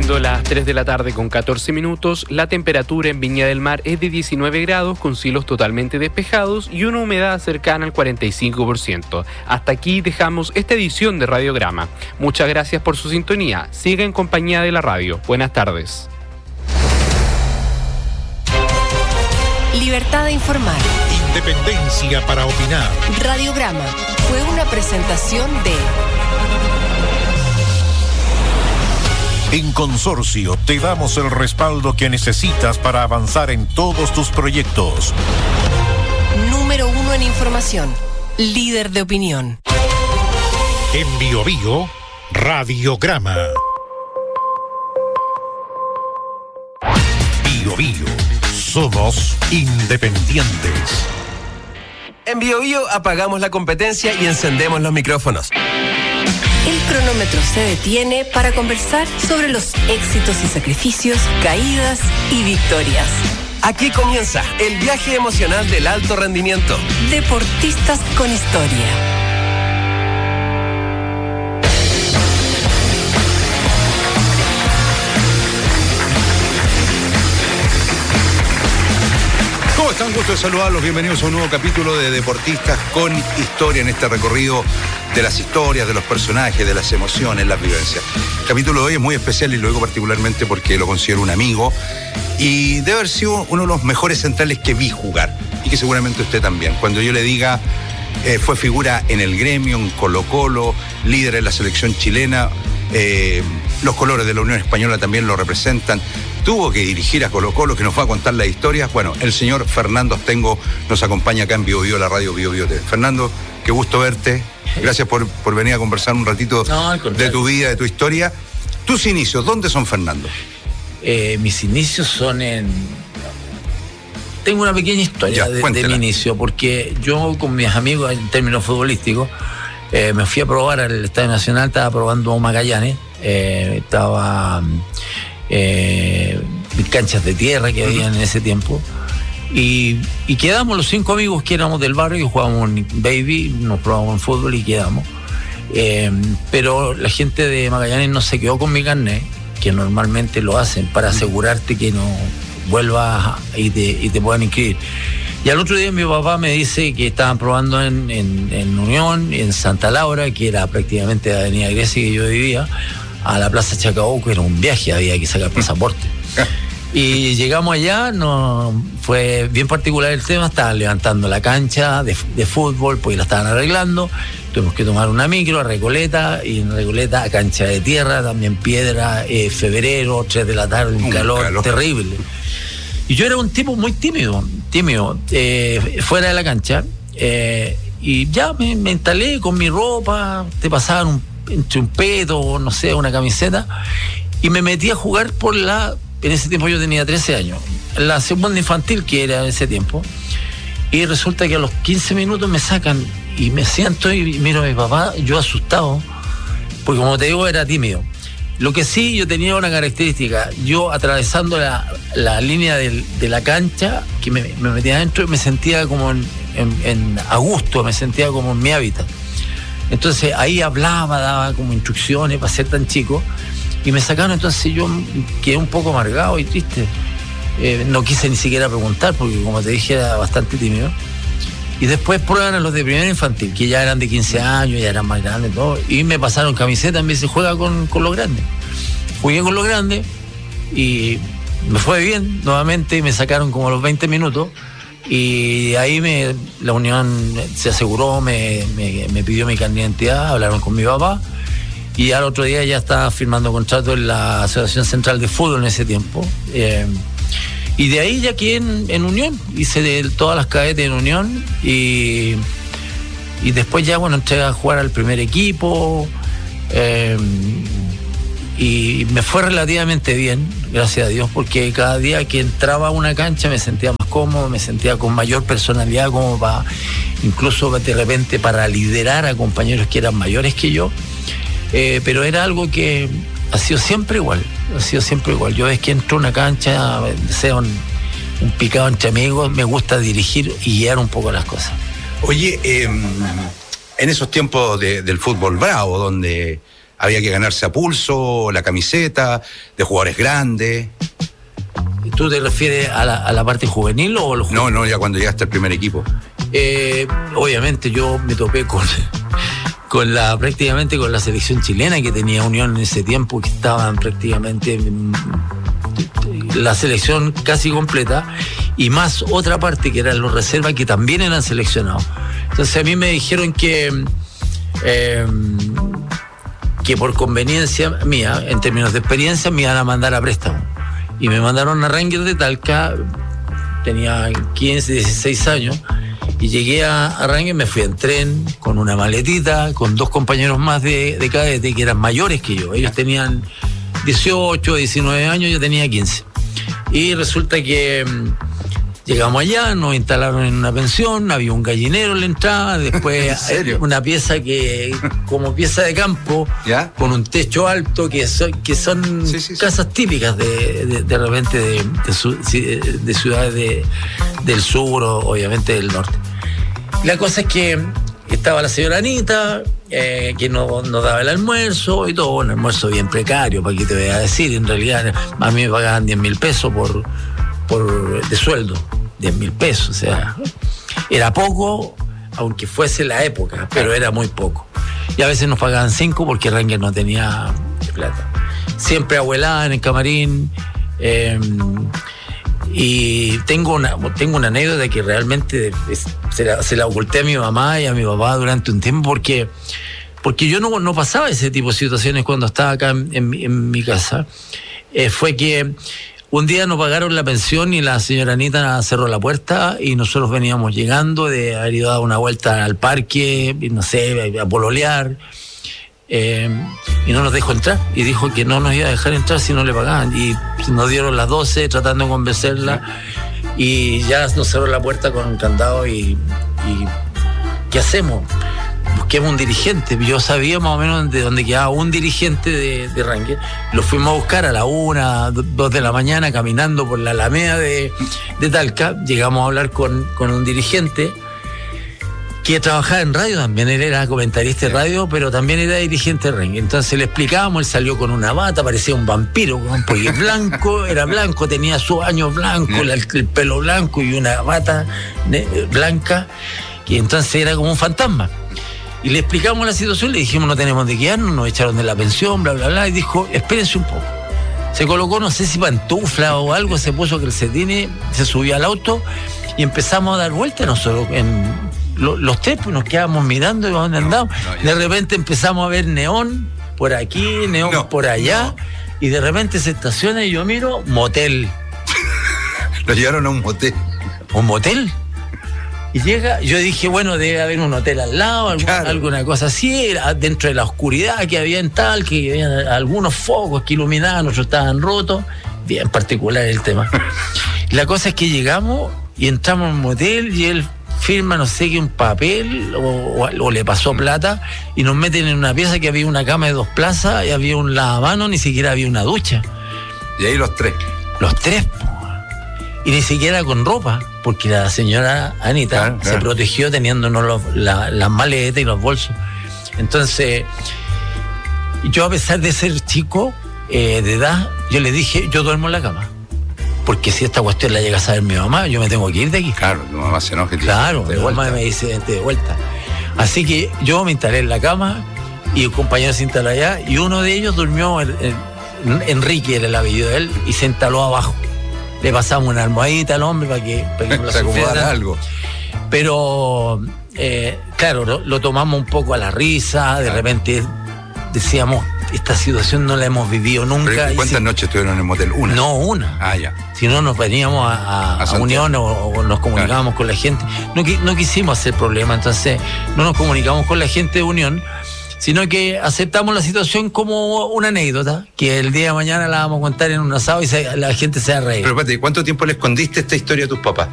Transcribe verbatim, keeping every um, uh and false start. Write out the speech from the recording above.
Siendo las tres de la tarde con catorce minutos, la temperatura en Viña del Mar es de diecinueve grados con cielos totalmente despejados y una humedad cercana al cuarenta y cinco por ciento. Hasta aquí dejamos esta edición de Radiograma. Muchas gracias por su sintonía. Siga en compañía de la radio. Buenas tardes. Libertad de informar. Independencia para opinar. Radiograma fue una presentación de... En Consorcio te damos el respaldo que necesitas para avanzar en todos tus proyectos. Número uno en información. Líder de opinión. En Bio Bio, Radiograma. Bio Bio. Somos independientes. En Bio Bio apagamos la competencia y encendemos los micrófonos. El cronómetro se detiene para conversar sobre los éxitos y sacrificios, caídas y victorias. Aquí comienza el viaje emocional del alto rendimiento. Deportistas con historia. ¿Cómo están? Gusto de saludarlos. Bienvenidos a un nuevo capítulo de Deportistas con Historia en este recorrido de las historias, de los personajes, de las emociones, las vivencias. El capítulo de hoy es muy especial y lo digo particularmente porque lo considero un amigo y debe haber sido uno de los mejores centrales que vi jugar y que seguramente usted también. Cuando yo le diga, eh, fue figura en el gremio, en Colo-Colo, líder en la selección chilena, eh, los colores de la Unión Española también lo representan. Tuvo que dirigir a Colo-Colo, que nos va a contar la historia. Bueno, el señor Fernando Astengo nos acompaña acá en Bio Bio, la radio Bio Bio T V. Fernando, qué gusto verte. Gracias por, por venir a conversar un ratito no, de tu vida, de tu historia. Tus inicios, ¿dónde son, Fernando? Eh, mis inicios son en... Tengo una pequeña historia ya, de, de mi inicio, porque yo con mis amigos, en términos futbolísticos, eh, me fui a probar al Estadio Nacional, estaba probando Magallanes, eh, estaba... Eh, canchas de tierra que habían en ese tiempo y, y quedamos los cinco amigos que éramos del barrio y jugábamos en baby, nos probamos en fútbol y quedamos, eh, pero la gente de Magallanes no se quedó con mi carnet, que normalmente lo hacen para asegurarte que no vuelvas y te, y te puedan inscribir. Y al otro día mi papá me dice que estaban probando en, en, en Unión, en Santa Laura, que era prácticamente la avenida Grecia que yo vivía, a la Plaza Chacabuco, era un viaje, había que sacar pasaporte. Y llegamos allá, no, fue bien particular el tema, estaban levantando la cancha de, de fútbol, porque la estaban arreglando, tuvimos que tomar una micro a Recoleta, y en Recoleta a cancha de tierra, también piedra, eh, febrero, tres de la tarde, un, un calor, calor terrible. Y yo era un tipo muy tímido, tímido, eh, fuera de la cancha, eh, y ya me, me instalé con mi ropa, te pasaban un entre un peto, no sé, una camiseta, y me metí a jugar por la, en ese tiempo yo tenía trece años, la segunda infantil que era en ese tiempo, y resulta que a los quince minutos me sacan y me siento y miro a mi papá, yo asustado, porque como te digo era tímido. Lo que sí, yo tenía una característica, yo atravesando la, la línea del, de la cancha, que me, me metía adentro, me sentía como en, en, en a gusto, me sentía como en mi hábitat. Entonces ahí hablaba, daba como instrucciones para ser tan chico y me sacaron, entonces yo quedé un poco amargado y triste. Eh, no quise ni siquiera preguntar porque como te dije era bastante tímido. Y después prueban a los de primera infantil, que ya eran de quince años, ya eran más grandes todo, y me pasaron camiseta, en vez de juega con, con los grandes. Jugué con los grandes y me fue bien nuevamente, me sacaron como a los veinte minutos. Y ahí me, la Unión se aseguró, me, me, me pidió mi carnet de identidad, hablaron con mi papá y al otro día ya estaba firmando contrato en la Asociación Central de Fútbol en ese tiempo. Eh, y de ahí ya quedé en, en Unión, hice de todas las cadetes en Unión y, y después ya bueno entré a jugar al primer equipo. Eh, y me fue relativamente bien, gracias a Dios, porque cada día que entraba a una cancha me sentía más cómodo, me sentía con mayor personalidad, como para, incluso de repente para liderar a compañeros que eran mayores que yo, eh, pero era algo que ha sido siempre igual, ha sido siempre igual. Yo es que entro a una cancha, sea un, un picado entre amigos, me gusta dirigir y guiar un poco las cosas. Oye, eh, en esos tiempos de, del fútbol bravo, donde había que ganarse a pulso la camiseta, de jugadores grandes. ¿Tú te refieres a la, a la parte juvenil o los No, no, ya cuando llegaste al primer equipo. Eh, obviamente yo me topé con, con la prácticamente con la selección chilena que tenía Unión en ese tiempo, que estaban prácticamente la selección casi completa, y más otra parte que eran los reservas que también eran seleccionados. Entonces a mí me dijeron que eh, que por conveniencia mía, en términos de experiencia, me iban a mandar a préstamo. Y me mandaron a Rangers de Talca, tenía quince, dieciséis años, y llegué a, a Rangers, me fui en tren, con una maletita, con dos compañeros más de, de cadete, que eran mayores que yo. Ellos tenían dieciocho, diecinueve años, yo tenía quince. Y resulta que llegamos allá, nos instalaron en una pensión, había un gallinero en la entrada, después una pieza que como pieza de campo, ¿ya? Con un techo alto, que son, que son sí, sí, casas sí. típicas de, de, de repente de, de, su, de ciudades de, del sur o obviamente del norte. La cosa es que estaba la señora Anita, eh, que nos no daba el almuerzo y todo, un almuerzo bien precario, para que te voy a decir, en realidad a mí me pagaban diez mil pesos por Por, de sueldo, diez mil pesos, o sea, era poco, aunque fuese la época, pero era muy poco. Y a veces nos pagaban cinco porque Rangers no tenía plata. Siempre abuelada en el camarín, eh, y tengo una, tengo una anécdota que realmente es, se, la, se la oculté a mi mamá y a mi papá durante un tiempo porque, porque yo no, no pasaba ese tipo de situaciones cuando estaba acá en, en, en mi casa. Eh, fue que un día nos pagaron la pensión y la señora Anita cerró la puerta y nosotros veníamos llegando de haber ido a dar una vuelta al parque, no sé, a pololear, eh, y no nos dejó entrar. Y dijo que no nos iba a dejar entrar si no le pagaban. Y nos dieron las doce tratando de convencerla y ya nos cerró la puerta con un candado y, y ¿qué hacemos? Busquemos un dirigente. Yo sabía más o menos de dónde quedaba un dirigente de, de Rangers. Lo fuimos a buscar a la una, dos de la mañana, caminando por la Alameda de, de Talca. Llegamos a hablar con, con un dirigente que trabajaba en radio también. Él era comentarista de radio, pero también era dirigente de Rangers. Entonces le explicábamos, él salió con una bata, parecía un vampiro, porque blanco, era blanco, tenía su baño blanco, el, el pelo blanco y una bata blanca, y entonces era como un fantasma. Y le explicamos la situación, le dijimos no tenemos de quedarnos, nos echaron de la pensión, bla, bla, bla, y dijo, espérense un poco. Se colocó, no sé si pantufla o algo, se puso calcetines, se subió al auto y empezamos a dar vueltas nosotros, en, lo, los tres, pues nos quedábamos mirando y dónde andamos. No, no, de repente empezamos a ver neón por aquí, neón no, por allá, no. Y de repente se estaciona y yo miro, motel. Lo llevaron a un motel. ¿Un motel? Y llega, yo dije, bueno, debe haber un hotel al lado, algún, claro. alguna cosa así, dentro de la oscuridad que había en tal, que había algunos focos que iluminaban, otros estaban rotos, bien particular el tema. La cosa es que llegamos y entramos en un motel y él firma, no sé qué, un papel, o, o, o le pasó plata, y nos meten en una pieza que había una cama de dos plazas, y había un lavamanos, ni siquiera había una ducha. Y ahí los tres. Los tres, y ni siquiera con ropa, porque la señora Anita claro, claro. se protegió teniéndonos los, la, las maletas y los bolsos. Entonces, yo a pesar de ser chico, eh, de edad, yo le dije, yo duermo en la cama. Porque si esta cuestión la llega a saber mi mamá, yo me tengo que ir de aquí. Claro, tu mamá se enoja. Claro, mi mamá me dice, vente de vuelta. Así que yo me instalé en la cama y el compañero se instaló allá, y uno de ellos durmió, en, en, Enrique era el apellido de él, y se instaló abajo. Le pasamos una almohadita al hombre para que, para que no se acomodara algo. Pero, eh, claro, lo, lo tomamos un poco a la risa, de repente decíamos, esta situación no la hemos vivido nunca. ¿Cuántas si, noches estuvieron en el motel? ¿Una? No, una. Ah, ya. Si no, nos veníamos a, a, a, a Unión o, o nos comunicábamos claro. con la gente. No, no quisimos hacer problema, entonces no nos comunicamos con la gente de Unión, sino que aceptamos la situación como una anécdota, que el día de mañana la vamos a contar en un asado y se, la gente se va a reír. Pero espérate, ¿cuánto tiempo le escondiste esta historia a tus papás?